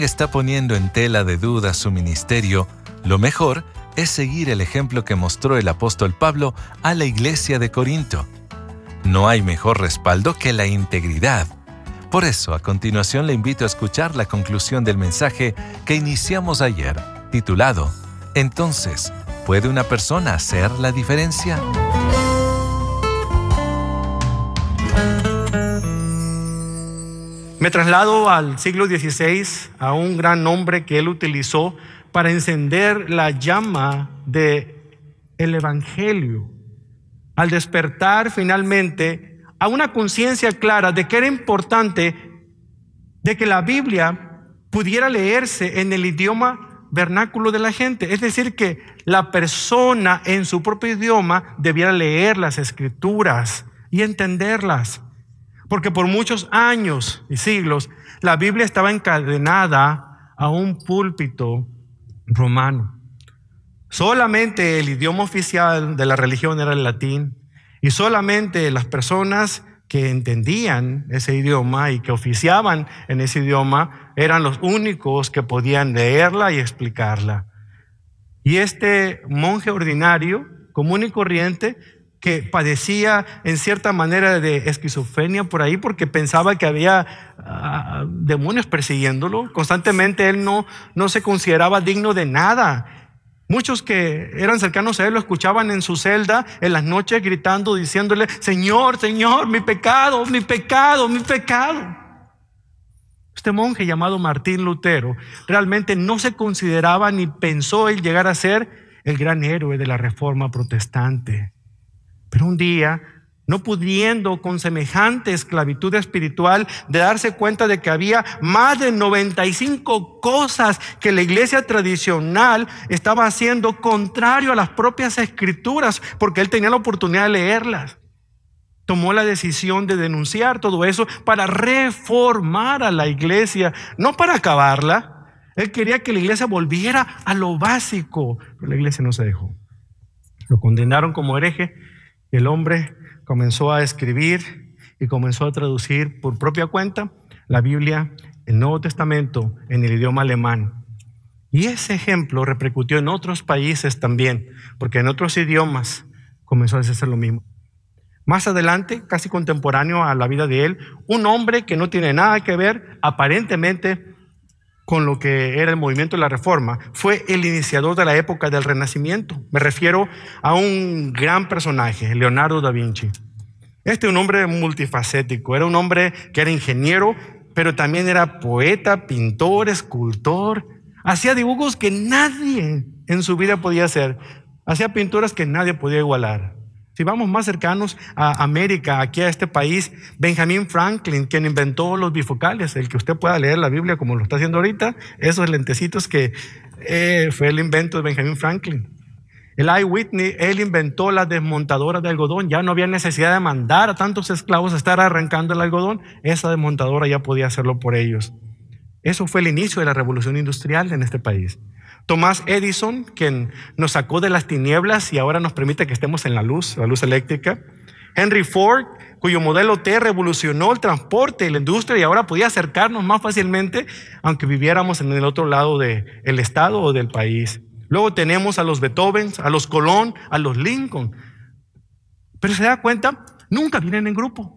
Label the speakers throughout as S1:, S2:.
S1: alguien está poniendo en tela de duda su ministerio, lo mejor es seguir el ejemplo que mostró el apóstol Pablo a la iglesia de Corinto. No hay mejor respaldo que la integridad. Por eso, a continuación le invito a escuchar la conclusión del mensaje que iniciamos ayer, titulado Entonces, ¿puede una persona hacer la diferencia?
S2: Me traslado al siglo XVI, a un gran nombre que él utilizó para encender la llama del Evangelio, al despertar finalmente a una conciencia clara de que era importante de que la Biblia pudiera leerse en el idioma vernáculo de la gente, es decir, que la persona en su propio idioma debiera leer las Escrituras y entenderlas. Porque por muchos años y siglos la Biblia estaba encadenada a un púlpito romano. Solamente el idioma oficial de la religión era el latín, y solamente las personas que entendían ese idioma y que oficiaban en ese idioma eran los únicos que podían leerla y explicarla. Y este monje ordinario, común y corriente, que padecía en cierta manera de esquizofrenia por ahí porque pensaba que había demonios persiguiéndolo. Constantemente él no se consideraba digno de nada. Muchos que eran cercanos a él lo escuchaban en su celda en las noches gritando, diciéndole: Señor, Señor, mi pecado, mi pecado, mi pecado. Este monje llamado Martín Lutero realmente no se consideraba ni pensó él llegar a ser el gran héroe de la Reforma protestante. Pero un día, no pudiendo con semejante esclavitud espiritual de darse cuenta de que había más de 95 cosas que la iglesia tradicional estaba haciendo contrario a las propias Escrituras, porque él tenía la oportunidad de leerlas, tomó la decisión de denunciar todo eso para reformar a la iglesia, no para acabarla. Él quería que la iglesia volviera a lo básico, pero la iglesia no se dejó. Lo condenaron como hereje. El hombre comenzó a escribir y comenzó a traducir por propia cuenta la Biblia, el Nuevo Testamento, en el idioma alemán. Y ese ejemplo repercutió en otros países también, porque en otros idiomas comenzó a hacer lo mismo. Más adelante, casi contemporáneo a la vida de él, un hombre que no tiene nada que ver aparentemente con lo que era el movimiento de la Reforma, fue el iniciador de la época del Renacimiento. Me refiero a un gran personaje, Leonardo da Vinci. Un hombre multifacético, era un hombre que era ingeniero, pero también era poeta, pintor, escultor. Hacía dibujos que nadie en su vida podía hacer. Hacía pinturas que nadie podía igualar. Si vamos más cercanos a América, aquí a este país, Benjamin Franklin, quien inventó los bifocales, el que usted pueda leer la Biblia como lo está haciendo ahorita, esos lentecitos que fue el invento de Benjamin Franklin. Eli Whitney, él inventó las desmontadoras de algodón. Ya no había necesidad de mandar a tantos esclavos a estar arrancando el algodón. Esa desmontadora ya podía hacerlo por ellos. Eso fue el inicio de la revolución industrial en este país. Thomas Edison, quien nos sacó de las tinieblas y ahora nos permite que estemos en la luz eléctrica. Henry Ford, cuyo modelo T revolucionó el transporte y la industria y ahora podía acercarnos más fácilmente aunque viviéramos en el otro lado del estado o del país. Luego tenemos a los Beethoven, a los Colón, a los Lincoln. Pero se da cuenta, nunca vienen en grupo.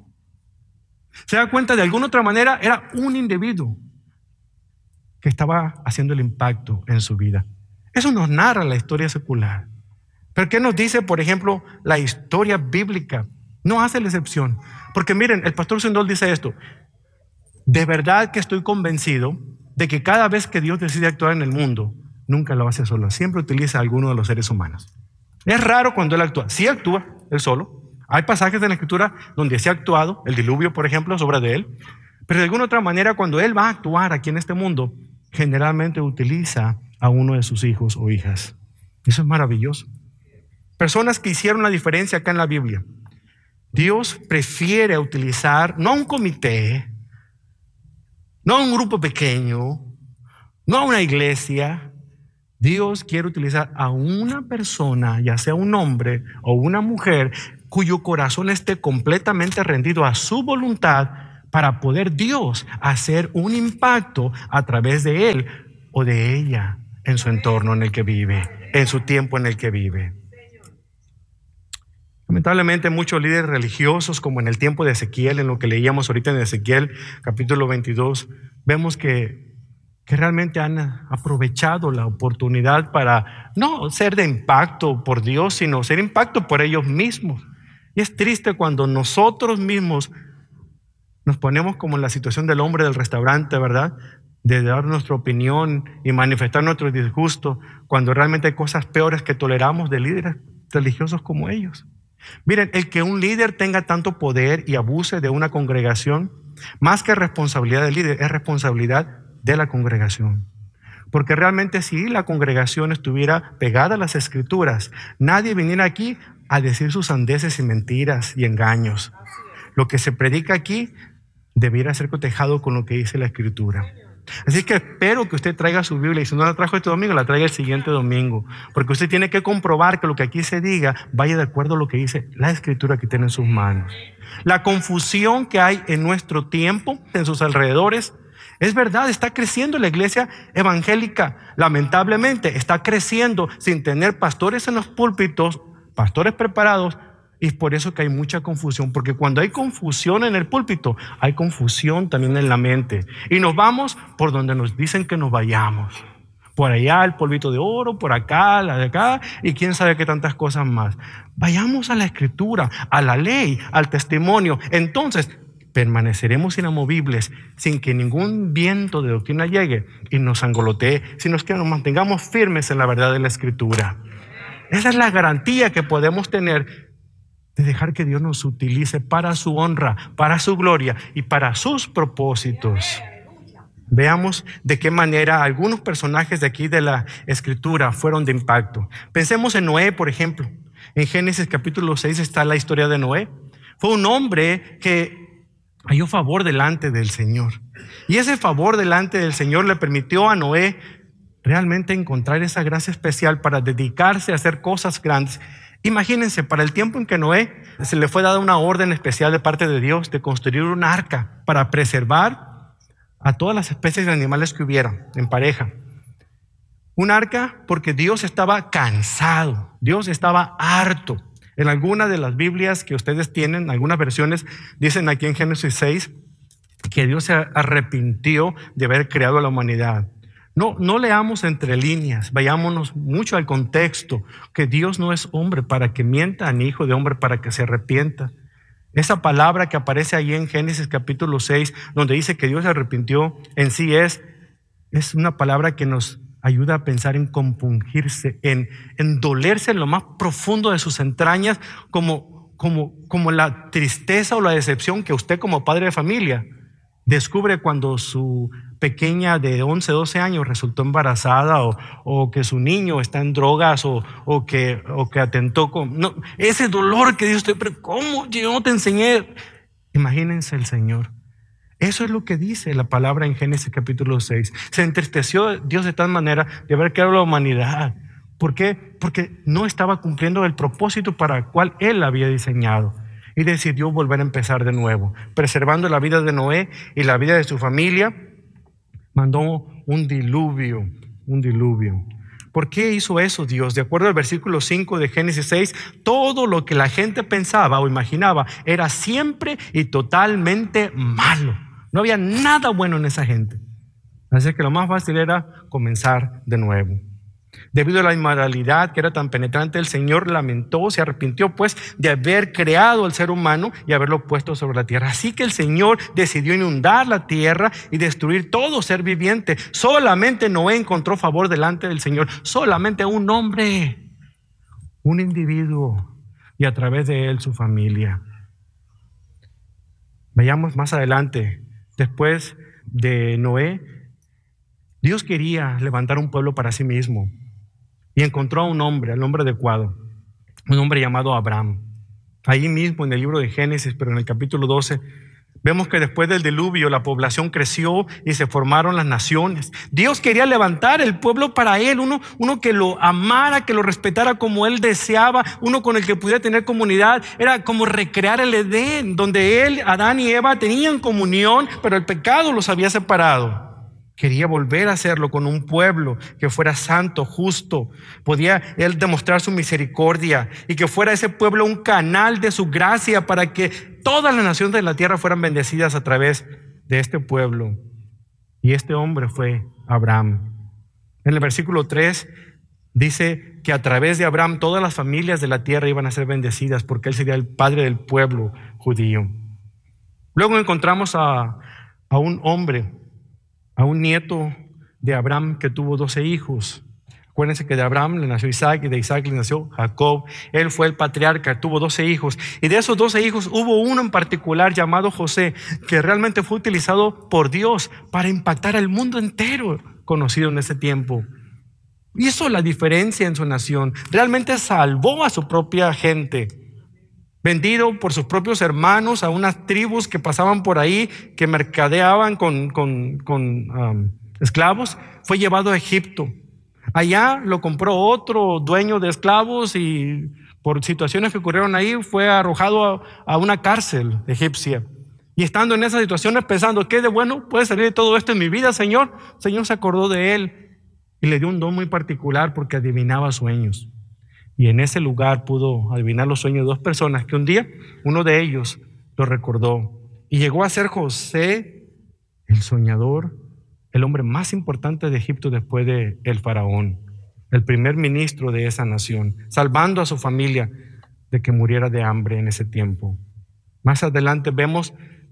S2: Se da cuenta, de alguna otra manera era un individuo que estaba haciendo el impacto en su vida. Eso nos narra la historia secular. Pero ¿qué nos dice, por ejemplo, la historia bíblica? No hace la excepción. Porque miren, el pastor Swindoll dice esto: de verdad que estoy convencido de que cada vez que Dios decide actuar en el mundo, nunca lo hace solo, siempre utiliza a alguno de los seres humanos. Es raro cuando Él actúa. Sí actúa Él solo. Hay pasajes de la Escritura donde sí ha actuado, el diluvio, por ejemplo, sobre de Él. Pero de alguna otra manera, cuando Él va a actuar aquí en este mundo, generalmente utiliza a uno de sus hijos o hijas. Eso es maravilloso. Personas que hicieron la diferencia acá en la Biblia. Dios prefiere utilizar no a un comité, no a un grupo pequeño, no a una iglesia. Dios quiere utilizar a una persona, ya sea un hombre o una mujer, cuyo corazón esté completamente rendido a su voluntad para poder Dios hacer un impacto a través de él o de ella en su entorno en el que vive, en su tiempo en el que vive. Lamentablemente muchos líderes religiosos, como en el tiempo de Ezequiel, en lo que leíamos ahorita en Ezequiel capítulo 22, vemos que realmente han aprovechado la oportunidad para no ser de impacto por Dios, sino ser impacto por ellos mismos. Y es triste cuando nosotros mismos nos ponemos como en la situación del hombre del restaurante, ¿verdad? De dar nuestra opinión y manifestar nuestro disgusto, cuando realmente hay cosas peores que toleramos de líderes religiosos como ellos. Miren, el que un líder tenga tanto poder y abuse de una congregación, más que responsabilidad del líder, es responsabilidad de la congregación. Porque realmente si la congregación estuviera pegada a las Escrituras, nadie viniera aquí a decir sus sandeces y mentiras y engaños. Lo que se predica aquí debiera ser cotejado con lo que dice la Escritura. Así que espero que usted traiga su Biblia, y si no la trajo este domingo, la traiga el siguiente domingo, porque usted tiene que comprobar que lo que aquí se diga vaya de acuerdo a lo que dice la Escritura que tiene en sus manos. La confusión que hay en nuestro tiempo, en sus alrededores, es verdad, está creciendo la iglesia evangélica. Lamentablemente está creciendo sin tener pastores en los púlpitos, pastores preparados. Y es por eso que hay mucha confusión, porque cuando hay confusión en el púlpito, hay confusión también en la mente. Y nos vamos por donde nos dicen que nos vayamos. Por allá el polvito de oro, por acá, la de acá, y quién sabe qué tantas cosas más. Vayamos a la Escritura, a la ley, al testimonio. Entonces permaneceremos inamovibles sin que ningún viento de doctrina llegue y nos angolotee, sino que nos mantengamos firmes en la verdad de la Escritura. Esa es la garantía que podemos tener de dejar que Dios nos utilice para su honra, para su gloria y para sus propósitos. Veamos de qué manera algunos personajes de aquí de la Escritura fueron de impacto. Pensemos en Noé, por ejemplo. En Génesis capítulo 6 está la historia de Noé. Fue un hombre que halló favor delante del Señor. Y ese favor delante del Señor le permitió a Noé realmente encontrar esa gracia especial para dedicarse a hacer cosas grandes. Imagínense, para el tiempo en que Noé se le fue dada una orden especial de parte de Dios de construir un arca para preservar a todas las especies de animales que hubiera en pareja. Un arca porque Dios estaba cansado, Dios estaba harto. En alguna de las Biblias que ustedes tienen, algunas versiones dicen aquí en Génesis 6 que Dios se arrepintió de haber creado a la humanidad. No leamos entre líneas, vayámonos mucho al contexto, que Dios no es hombre para que mienta, ni hijo de hombre para que se arrepienta. Esa palabra que aparece ahí en Génesis capítulo 6, donde dice que Dios se arrepintió, en sí es una palabra que nos ayuda a pensar en compungirse, en dolerse en lo más profundo de sus entrañas, como la tristeza o la decepción que usted como padre de familia descubre cuando su pequeña de 11, 12 años resultó embarazada o que su niño está en drogas o que atentó con... No, ese dolor que dice usted, pero ¿cómo? Yo no te enseñé. Imagínense el Señor. Eso es lo que dice la palabra en Génesis capítulo 6. Se entristeció Dios de tal manera de haber creado la humanidad. ¿Por qué? Porque no estaba cumpliendo el propósito para el cual Él la había diseñado. Y decidió volver a empezar de nuevo, preservando la vida de Noé y la vida de su familia. Mandó un diluvio. ¿Por qué hizo eso Dios? De acuerdo al versículo 5 de Génesis 6, todo lo que la gente pensaba o imaginaba era siempre y totalmente malo. No había nada bueno en esa gente. Así que lo más fácil era comenzar de nuevo. Debido a la inmoralidad que era tan penetrante, el Señor lamentó, se arrepintió pues de haber creado al ser humano y haberlo puesto sobre la tierra. Así que el Señor decidió inundar la tierra y destruir todo ser viviente. Solamente Noé encontró favor delante del Señor. Solamente un hombre, un individuo, y a través de él su familia. Vayamos más adelante. Después de Noé, Dios quería levantar un pueblo para sí mismo. Y encontró a un hombre, al hombre adecuado, un hombre llamado Abraham. Ahí mismo en el libro de Génesis, pero en el capítulo 12, Vemos que después del diluvio la población creció y se formaron las naciones. Dios quería levantar el pueblo para Él, uno que lo amara, que lo respetara como Él deseaba, uno con el que pudiera tener comunidad. Era como recrear el Edén, donde Él, Adán y Eva tenían comunión, pero el pecado los había separado. Quería volver a hacerlo con un pueblo que fuera santo, justo. Podía Él demostrar su misericordia y que fuera ese pueblo un canal de su gracia para que todas las naciones de la tierra fueran bendecidas a través de este pueblo. Y este hombre fue Abraham. En el versículo 3 dice que a través de Abraham todas las familias de la tierra iban a ser bendecidas porque él sería el padre del pueblo judío. Luego encontramos a un hombre, a un nieto de Abraham que tuvo 12 hijos. Acuérdense que de Abraham le nació Isaac y de Isaac le nació Jacob. Él fue el patriarca, tuvo 12 hijos. Y de esos 12 hijos hubo uno en particular llamado José, que realmente fue utilizado por Dios para impactar al mundo entero conocido en ese tiempo. Hizo la diferencia en su nación. Realmente salvó a su propia gente. Vendido por sus propios hermanos a unas tribus que pasaban por ahí, que mercadeaban con esclavos, fue llevado a Egipto. Allá lo compró otro dueño de esclavos y por situaciones que ocurrieron ahí fue arrojado a una cárcel egipcia. Y estando en esas situaciones pensando, ¿qué de bueno puede salir de todo esto en mi vida, Señor? El Señor se acordó de él y le dio un don muy particular porque adivinaba sueños. Y en ese lugar pudo adivinar los sueños de dos personas que un día uno de ellos lo recordó. Y llegó a ser José, el soñador, el hombre más importante de Egipto después de el faraón, el primer ministro de esa nación, salvando a su familia de que muriera de hambre en ese tiempo. Más adelante vemos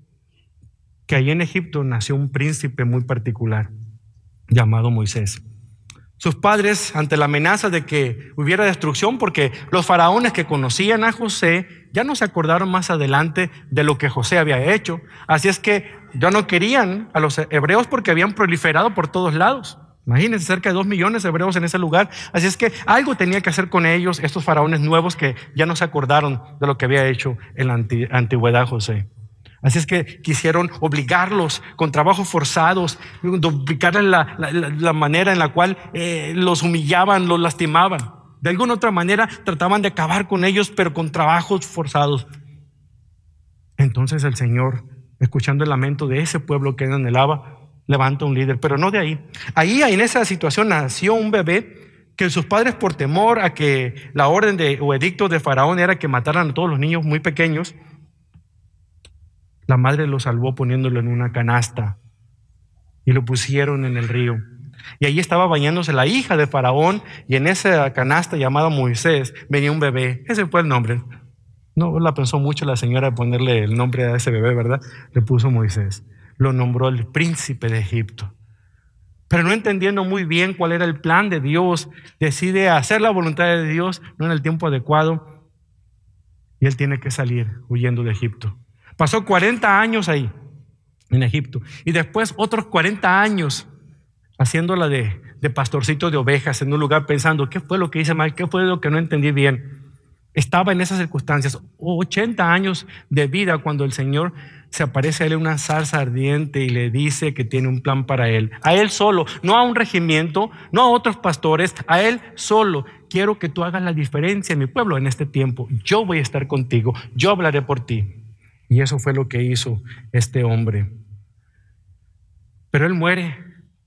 S2: que allí en Egipto nació un príncipe muy particular llamado Moisés. Sus padres, ante la amenaza de que hubiera destrucción, porque los faraones que conocían a José ya no se acordaron más adelante de lo que José había hecho. Así es que ya no querían a los hebreos porque habían proliferado por todos lados. Imagínense, cerca de 2 millones de hebreos en ese lugar. Así es que algo tenía que hacer con ellos, estos faraones nuevos que ya no se acordaron de lo que había hecho en la antigüedad José. Así es que quisieron obligarlos con trabajos forzados, duplicarles la manera en la cual los humillaban, los lastimaban. De alguna otra manera trataban de acabar con ellos, pero con trabajos forzados. Entonces el Señor, escuchando el lamento de ese pueblo que él anhelaba, levanta un líder, pero no de ahí. Ahí en esa situación nació un bebé que sus padres, por temor a que la orden o edicto de Faraón era que mataran a todos los niños muy pequeños, la madre lo salvó poniéndolo en una canasta y lo pusieron en el río. Y allí estaba bañándose la hija de Faraón y en esa canasta llamada Moisés venía un bebé. Ese fue el nombre. No la pensó mucho la señora de ponerle el nombre a ese bebé, ¿verdad? Le puso Moisés. Lo nombró el príncipe de Egipto. Pero no entendiendo muy bien cuál era el plan de Dios, decide hacer la voluntad de Dios, no en el tiempo adecuado, y él tiene que salir huyendo de Egipto. Pasó 40 años ahí, en Egipto, y después otros 40 años haciéndola de pastorcito de ovejas en un lugar pensando, ¿qué fue lo que hice mal? ¿Qué fue lo que no entendí bien? Estaba en esas circunstancias, 80 años de vida cuando el Señor se aparece a él en una zarza ardiente y le dice que tiene un plan para él. A él solo, no a un regimiento, no a otros pastores, a él solo. Quiero que tú hagas la diferencia en mi pueblo en este tiempo. Yo voy a estar contigo, yo hablaré por ti. Y eso fue lo que hizo este hombre. Pero él muere.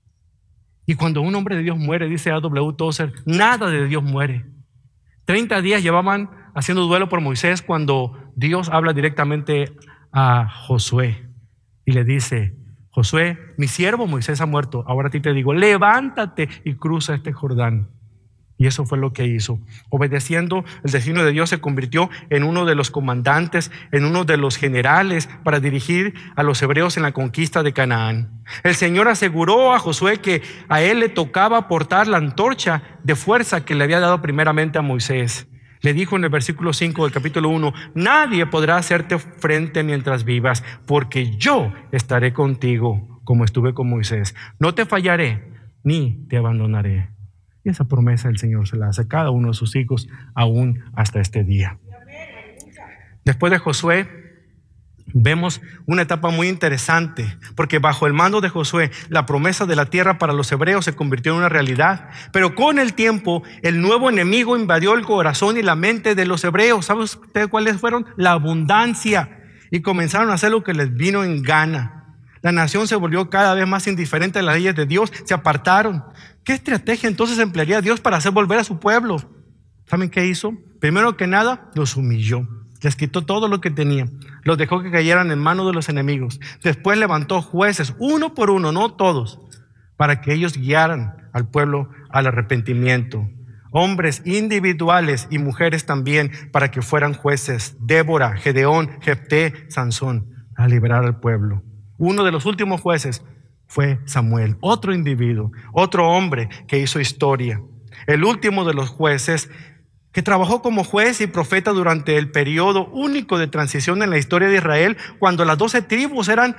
S2: Y cuando un hombre de Dios muere, dice A.W. Tozer, nada de Dios muere. 30 días llevaban haciendo duelo por Moisés cuando Dios habla directamente a Josué y le dice, Josué, mi siervo Moisés ha muerto, ahora a ti te digo, levántate y cruza este Jordán. Y eso fue lo que hizo. Obedeciendo el destino de Dios, se convirtió en uno de los comandantes, en uno de los generales para dirigir a los hebreos en la conquista de Canaán. El Señor aseguró a Josué que a él le tocaba portar la antorcha de fuerza que le había dado primeramente a Moisés. Le dijo en el versículo 5 del capítulo 1, nadie podrá hacerte frente mientras vivas, porque yo estaré contigo como estuve con Moisés. No te fallaré ni te abandonaré. Y esa promesa el Señor se la hace a cada uno de sus hijos aún hasta este día. Después de Josué, vemos una etapa muy interesante, porque bajo el mando de Josué, la promesa de la tierra para los hebreos se convirtió en una realidad. Pero con el tiempo, el nuevo enemigo invadió el corazón y la mente de los hebreos. ¿Saben ustedes cuáles fueron? La abundancia. Y comenzaron a hacer lo que les vino en gana. La nación se volvió cada vez más indiferente a las leyes de Dios, se apartaron. ¿Qué estrategia entonces emplearía Dios para hacer volver a su pueblo? ¿Saben qué hizo? Primero que nada, los humilló. Les quitó todo lo que tenían. Los dejó que cayeran en manos de los enemigos. Después levantó jueces, uno por uno, no todos, para que ellos guiaran al pueblo al arrepentimiento. Hombres individuales y mujeres también, para que fueran jueces. Débora, Gedeón, Jefté, Sansón, a liberar al pueblo. Uno de los últimos jueces fue Samuel, otro individuo, otro hombre que hizo historia. El último de los jueces, que trabajó como juez y profeta durante el periodo único de transición en la historia de Israel, cuando las 12 tribus eran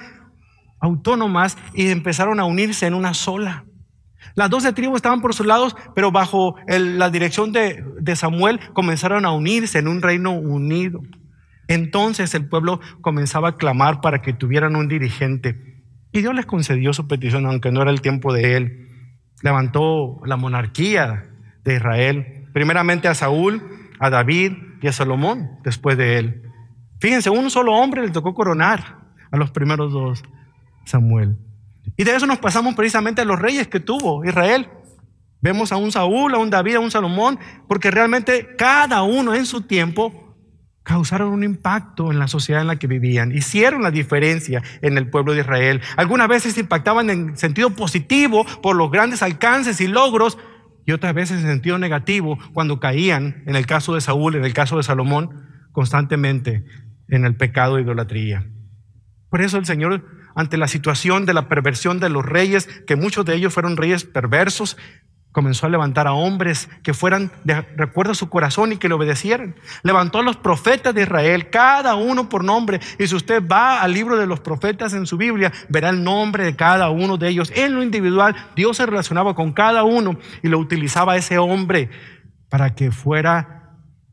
S2: autónomas y empezaron a unirse en una sola. Las 12 tribus estaban por sus lados, pero bajo la dirección de Samuel comenzaron a unirse en un reino unido. Entonces el pueblo comenzaba a clamar para que tuvieran un dirigente, y Dios les concedió su petición, aunque no era el tiempo de él. Levantó la monarquía de Israel, primeramente a Saúl, a David y a Salomón después de él. Fíjense, un solo hombre le tocó coronar a los primeros dos, Samuel. Y de eso nos pasamos precisamente a los reyes que tuvo Israel. Vemos a un Saúl, a un David, a un Salomón, porque realmente cada uno en su tiempo causaron un impacto en la sociedad en la que vivían, hicieron la diferencia en el pueblo de Israel. Algunas veces impactaban en sentido positivo por los grandes alcances y logros, y otras veces en sentido negativo cuando caían, en el caso de Saúl, en el caso de Salomón, constantemente en el pecado de idolatría. Por eso el Señor, ante la situación de la perversión de los reyes, que muchos de ellos fueron reyes perversos, comenzó a levantar a hombres que fueran de acuerdo a su corazón y que le obedecieran. Levantó a los profetas de Israel, cada uno por nombre. Y si usted va al libro de los profetas en su Biblia, verá el nombre de cada uno de ellos. En lo individual, Dios se relacionaba con cada uno y lo utilizaba a ese hombre para que fuera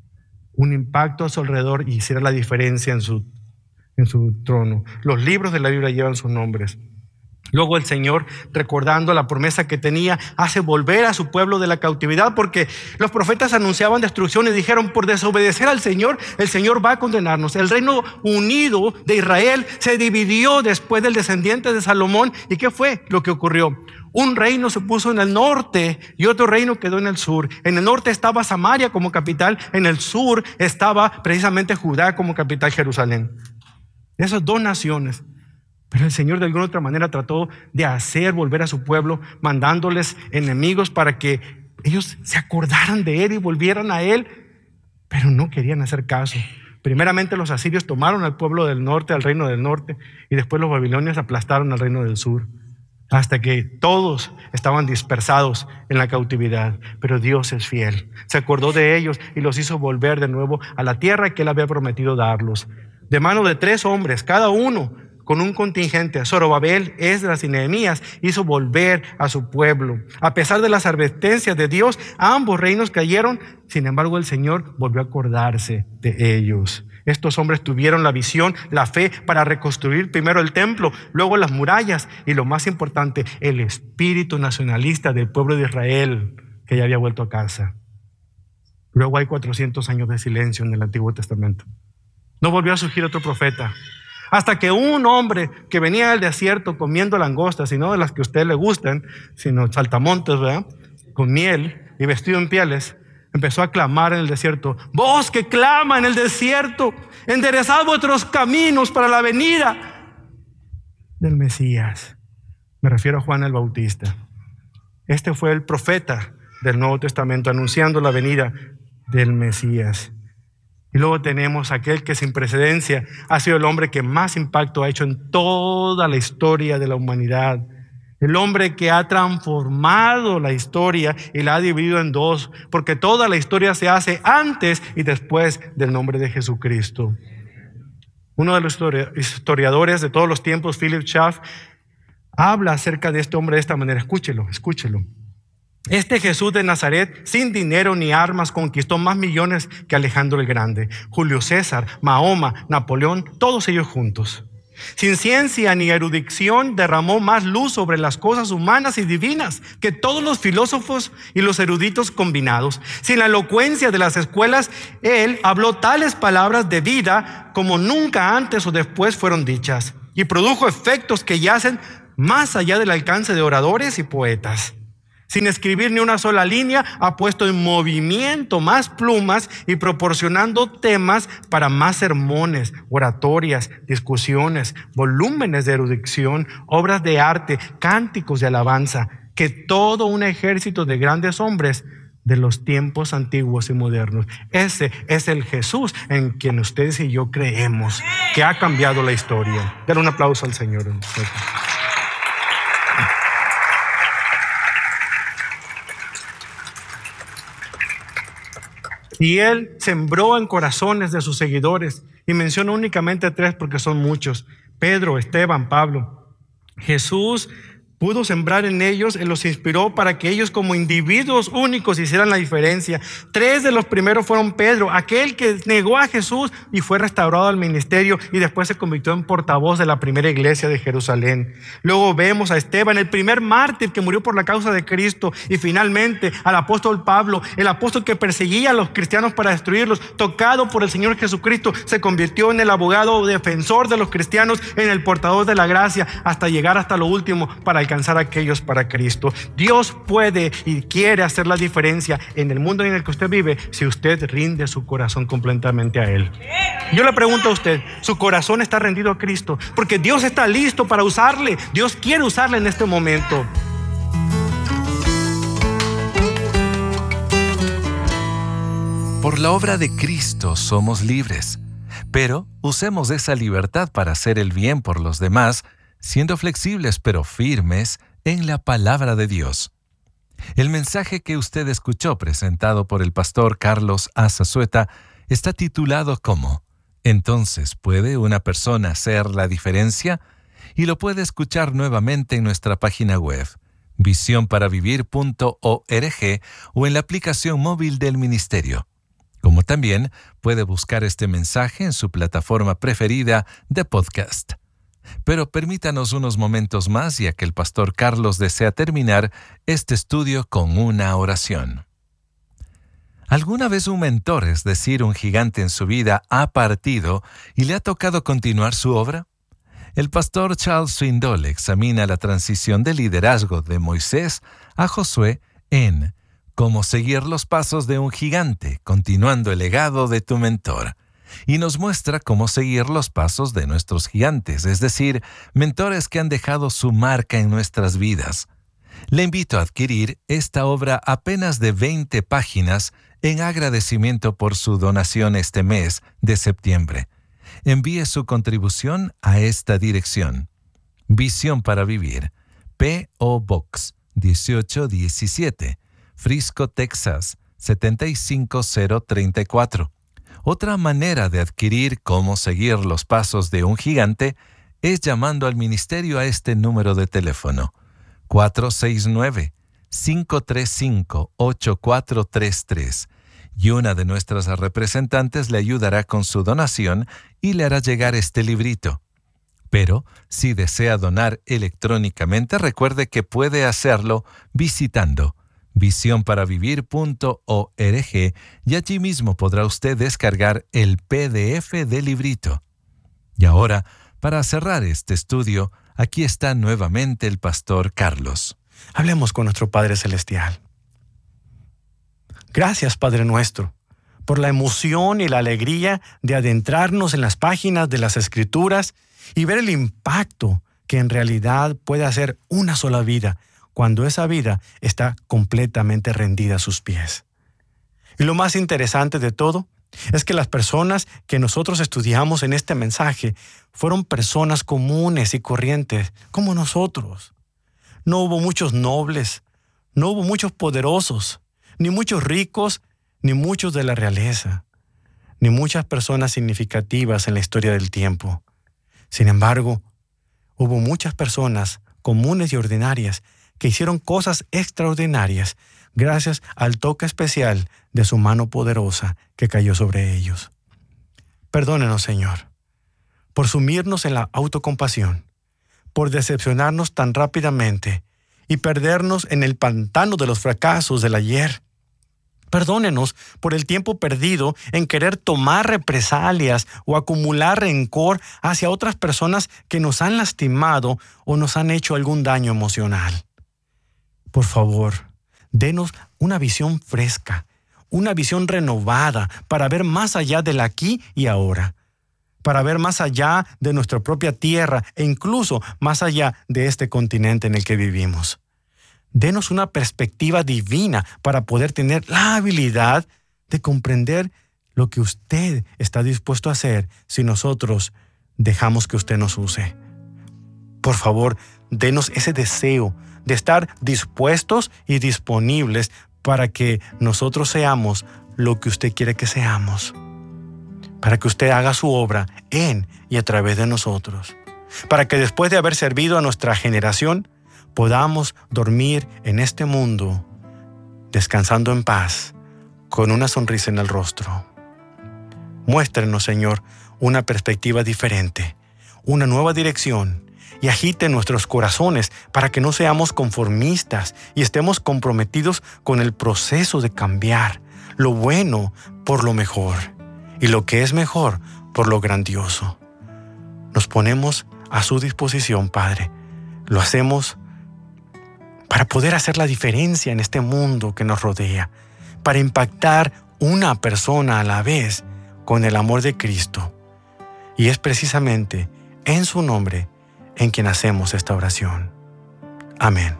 S2: un impacto a su alrededor y hiciera la diferencia en su trono. Los libros de la Biblia llevan sus nombres. Luego el Señor, recordando la promesa que tenía, hace volver a su pueblo de la cautividad, porque los profetas anunciaban destrucción y dijeron: por desobedecer al Señor, el Señor va a condenarnos. El reino unido de Israel se dividió después del descendiente de Salomón. ¿Y qué fue lo que ocurrió? Un reino se puso en el norte y otro reino quedó en el sur. En el norte estaba Samaria como capital, en el sur estaba precisamente Judá como capital, Jerusalén. Esas dos naciones. Pero el Señor de alguna otra manera trató de hacer volver a su pueblo, mandándoles enemigos para que ellos se acordaran de Él y volvieran a Él. Pero no querían hacer caso. Primeramente los asirios tomaron al pueblo del norte, al reino del norte, y después los babilonios aplastaron al reino del sur, hasta que todos estaban dispersados en la cautividad. Pero Dios es fiel. Se acordó de ellos y los hizo volver de nuevo a la tierra que Él había prometido darlos. De mano de 3 hombres, cada uno con un contingente, Zorobabel, Esdras y Nehemías, hizo volver a su pueblo. A pesar de las advertencias de Dios, ambos reinos cayeron. Sin embargo, el Señor volvió a acordarse de ellos. Estos hombres tuvieron la visión, la fe para reconstruir primero el templo, luego las murallas y, lo más importante, el espíritu nacionalista del pueblo de Israel, que ya había vuelto a casa. Luego hay 400 años de silencio en el Antiguo Testamento. No volvió a surgir otro profeta, hasta que un hombre que venía del desierto comiendo langostas, y no de las que a usted le gustan, sino saltamontes, ¿verdad?, con miel y vestido en pieles, empezó a clamar en el desierto: voz que clama en el desierto, enderezad vuestros caminos para la venida del Mesías. Me refiero a Juan el Bautista. Este fue el profeta del Nuevo Testamento anunciando la venida del Mesías. Y luego tenemos aquel que sin precedencia ha sido el hombre que más impacto ha hecho en toda la historia de la humanidad. El hombre que ha transformado la historia y la ha dividido en dos, porque toda la historia se hace antes y después del nombre de Jesucristo. Uno de los historiadores de todos los tiempos, Philip Schaff, habla acerca de este hombre de esta manera. Escúchelo. Este Jesús de Nazaret, sin dinero ni armas, conquistó más millones que Alejandro el Grande, Julio César, Mahoma, Napoleón, todos ellos juntos. Sin ciencia ni erudición, derramó más luz sobre las cosas humanas y divinas que todos los filósofos y los eruditos combinados. Sin la elocuencia de las escuelas, él habló tales palabras de vida como nunca antes o después fueron dichas, y produjo efectos que yacen más allá del alcance de oradores y poetas. Sin escribir ni una sola línea, ha puesto en movimiento más plumas y proporcionando temas para más sermones, oratorias, discusiones, volúmenes de erudición, obras de arte, cánticos de alabanza, que todo un ejército de grandes hombres de los tiempos antiguos y modernos. Ese es el Jesús en quien ustedes y yo creemos, que ha cambiado la historia. Dale un aplauso al Señor. Y él sembró en corazones de sus seguidores, y menciono únicamente 3 porque son muchos: Pedro, Esteban, Pablo. Jesús pudo sembrar en ellos, Él los inspiró para que ellos como individuos únicos hicieran la diferencia. 3 de los primeros fueron Pedro, aquel que negó a Jesús y fue restaurado al ministerio y después se convirtió en portavoz de la primera iglesia de Jerusalén. Luego vemos a Esteban, el primer mártir que murió por la causa de Cristo, y finalmente al apóstol Pablo, el apóstol que perseguía a los cristianos para destruirlos, tocado por el Señor Jesucristo, se convirtió en el abogado defensor de los cristianos, en el portador de la gracia, hasta llegar hasta lo último para alcanzar a aquellos para Cristo. Dios puede y quiere hacer la diferencia en el mundo en el que usted vive si usted rinde su corazón completamente a Él. Yo le pregunto a usted, ¿su corazón está rendido a Cristo? Porque Dios está listo para usarle. Dios quiere usarle en este momento.
S1: Por la obra de Cristo somos libres, pero usemos esa libertad para hacer el bien por los demás, siendo flexibles pero firmes en la palabra de Dios. El mensaje que usted escuchó presentado por el pastor Carlos Azazueta está titulado como ¿Entonces puede una persona hacer la diferencia? Y lo puede escuchar nuevamente en nuestra página web, visionparavivir.org, o en la aplicación móvil del ministerio. Como también puede buscar este mensaje en su plataforma preferida de podcast. Pero permítanos unos momentos más, ya que el pastor Carlos desea terminar este estudio con una oración. ¿Alguna vez un mentor, es decir, un gigante en su vida, ha partido y le ha tocado continuar su obra? El pastor Charles Swindoll examina la transición de liderazgo de Moisés a Josué en Cómo seguir los pasos de un gigante, continuando el legado de tu mentor. Y nos muestra cómo seguir los pasos de nuestros gigantes, es decir, mentores que han dejado su marca en nuestras vidas. Le invito a adquirir esta obra apenas de 20 páginas en agradecimiento por su donación este mes de septiembre. Envíe su contribución a esta dirección: Visión para Vivir, P.O. Box 1817, Frisco, Texas 75034. Otra manera de adquirir Cómo seguir los pasos de un gigante es llamando al ministerio a este número de teléfono: 469-535-8433, y una de nuestras representantes le ayudará con su donación y le hará llegar este librito. Pero si desea donar electrónicamente, recuerde que puede hacerlo visitando visionparavivir.org, y allí mismo podrá usted descargar el PDF del librito. Y ahora, para cerrar este estudio, aquí está nuevamente el pastor Carlos.
S2: Hablemos con nuestro Padre Celestial. Gracias, Padre nuestro, por la emoción y la alegría de adentrarnos en las páginas de las Escrituras y ver el impacto que en realidad puede hacer una sola vida cuando esa vida está completamente rendida a sus pies. Y lo más interesante de todo es que las personas que nosotros estudiamos en este mensaje fueron personas comunes y corrientes como nosotros. No hubo muchos nobles, no hubo muchos poderosos, ni muchos ricos, ni muchos de la realeza, ni muchas personas significativas en la historia del tiempo. Sin embargo, hubo muchas personas comunes y ordinarias que hicieron cosas extraordinarias gracias al toque especial de su mano poderosa que cayó sobre ellos. Perdónenos, Señor, por sumirnos en la autocompasión, por decepcionarnos tan rápidamente y perdernos en el pantano de los fracasos del ayer. Perdónenos por el tiempo perdido en querer tomar represalias o acumular rencor hacia otras personas que nos han lastimado o nos han hecho algún daño emocional. Por favor, denos una visión fresca, una visión renovada para ver más allá del aquí y ahora, para ver más allá de nuestra propia tierra e incluso más allá de este continente en el que vivimos. Denos una perspectiva divina para poder tener la habilidad de comprender lo que usted está dispuesto a hacer si nosotros dejamos que usted nos use. Por favor, denos ese deseo de estar dispuestos y disponibles para que nosotros seamos lo que usted quiere que seamos, para que usted haga su obra en y a través de nosotros, para que después de haber servido a nuestra generación, podamos dormir en este mundo, descansando en paz, con una sonrisa en el rostro. Muéstrenos, Señor, una perspectiva diferente, una nueva dirección, y agite nuestros corazones para que no seamos conformistas y estemos comprometidos con el proceso de cambiar lo bueno por lo mejor y lo que es mejor por lo grandioso. Nos ponemos a su disposición, Padre. Lo hacemos para poder hacer la diferencia en este mundo que nos rodea, para impactar una persona a la vez con el amor de Cristo. Y es precisamente en su nombre en quien hacemos esta oración. Amén.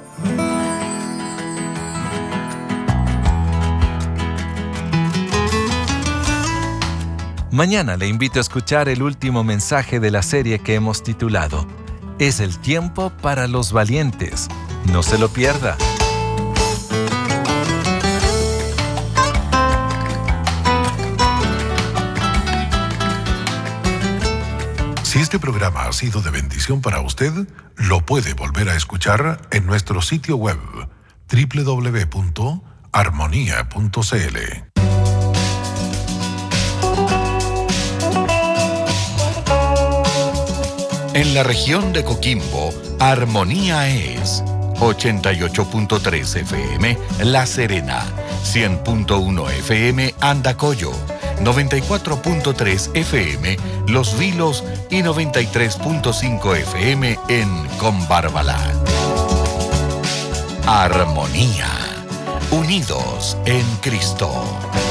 S1: Mañana le invito a escuchar el último mensaje de la serie que hemos titulado Es el tiempo para los valientes. No se lo pierda.
S3: Si este programa ha sido de bendición para usted, lo puede volver a escuchar en nuestro sitio web www.armonia.cl.
S4: En la región de Coquimbo, Armonía es 88.3 FM La Serena, 100.1 FM Andacollo, 94.3 FM Los Vilos y 93.5 FM en Combarbalá. Armonía, unidos en Cristo.